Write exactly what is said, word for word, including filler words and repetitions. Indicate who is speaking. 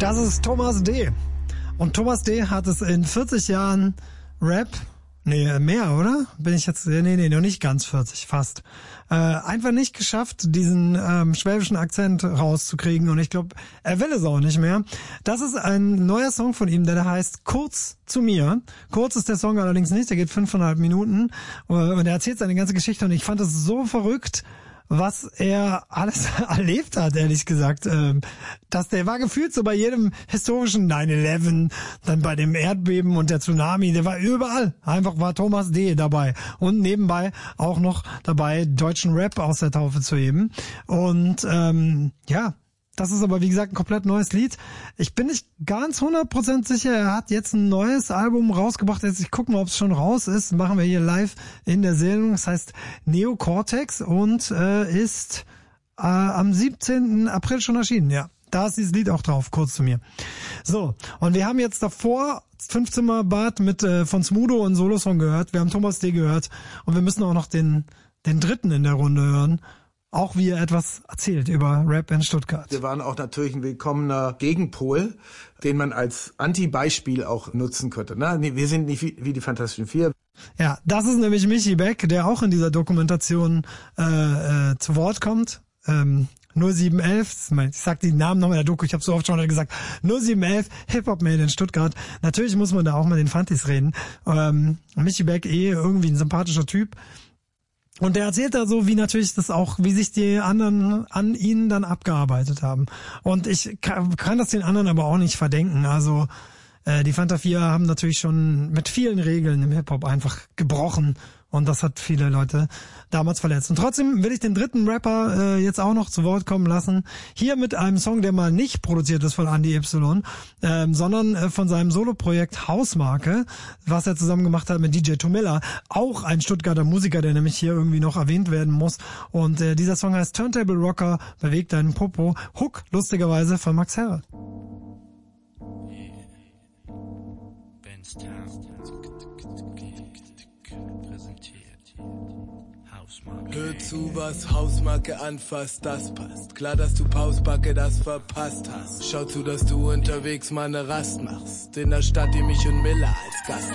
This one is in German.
Speaker 1: Das ist Thomas D. Und Thomas D. hat es in vierzig Jahren Rap, nee, mehr, oder? Bin ich jetzt, nee, nee, noch nicht ganz vierzig, fast. Äh, einfach nicht geschafft, diesen ähm, schwäbischen Akzent rauszukriegen. Und ich glaube, er will es auch nicht mehr. Das ist ein neuer Song von ihm, der heißt Kurz zu mir. Kurz ist der Song allerdings nicht, der geht fünfeinhalb Minuten. Und er erzählt seine ganze Geschichte. Und ich fand es so verrückt, was er alles erlebt hat, ehrlich gesagt. Ähm, dass der war gefühlt so bei jedem historischen nine eleven, dann bei dem Erdbeben und der Tsunami, der war überall. Einfach war Thomas D. dabei. Und nebenbei auch noch dabei, deutschen Rap aus der Taufe zu heben. Und ähm, ja, das ist aber, wie gesagt, ein komplett neues Lied. Ich bin nicht ganz hundert Prozent sicher, er hat jetzt ein neues Album rausgebracht. Jetzt, ich gucke mal, ob es schon raus ist. Machen wir hier live in der Sendung. Das heißt Neocortex und äh, ist äh, am siebzehnten April schon erschienen. Ja, da ist dieses Lied auch drauf, kurz zu mir. So, und wir haben jetzt davor Fünfzimmer-Bad mit äh, von Smudo und Solosong gehört. Wir haben Thomas D. gehört und wir müssen auch noch den den dritten in der Runde hören. Auch wie er etwas erzählt über Rap in Stuttgart.
Speaker 2: Wir waren auch natürlich ein willkommener Gegenpol, den man als Anti-Beispiel auch nutzen könnte. Na, nee, wir sind nicht wie, wie die Fantastischen Vier.
Speaker 1: Ja, das ist nämlich Michi Beck, der auch in dieser Dokumentation äh, äh, zu Wort kommt. Ähm, null sieben elf, ich sag die Namen nochmal in der Doku, ich habe so oft schon gesagt, null sieben elf, Hip-Hop-Mail in Stuttgart. Natürlich muss man da auch mal den Fantis reden. Ähm, Michi Beck eh irgendwie ein sympathischer Typ. Und der erzählt da so, wie natürlich das auch, wie sich die anderen an ihn dann abgearbeitet haben. Und ich kann, kann das den anderen aber auch nicht verdenken. Also äh, die Fanta vier haben natürlich schon mit vielen Regeln im Hip-Hop einfach gebrochen. Und das hat viele Leute damals verletzt. Und trotzdem will ich den dritten Rapper äh, jetzt auch noch zu Wort kommen lassen. Hier mit einem Song, der mal nicht produziert ist von Andy Y, ähm, sondern äh, von seinem Soloprojekt Hausmarke, was er zusammen gemacht hat mit D J Tomilla. Auch ein Stuttgarter Musiker, der nämlich hier irgendwie noch erwähnt werden muss. Und äh, dieser Song heißt Turntable Rocker, bewegt deinen Popo. Hook, lustigerweise, von Max Herre.
Speaker 3: Hör zu, was Hausmarke anfasst, das passt. Klar, dass du Pausbacke das verpasst hast. Schau zu, dass du unterwegs mal ne Rast machst. In der Stadt, die mich und Miller als Gast